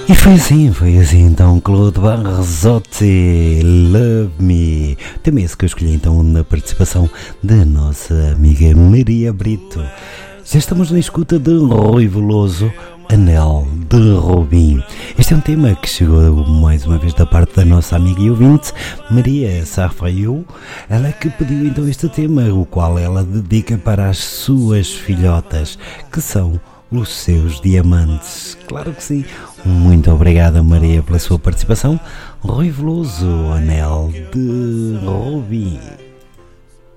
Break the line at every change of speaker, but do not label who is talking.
E foi assim então, Claude Barzotti, Love Me. Também esse que eu escolhi então na participação da nossa amiga Maria Brito. Já estamos na escuta de Rui Veloso, Anel de Robin. Este é um tema que chegou mais uma vez da parte da nossa amiga e ouvinte, Maria Sarfaiu. Ela que pediu então este tema, o qual ela dedica para as suas filhotas, que são os seus diamantes. Claro que sim. Muito obrigada, Maria, pela sua participação. Rui Veloso, Anel de Robin.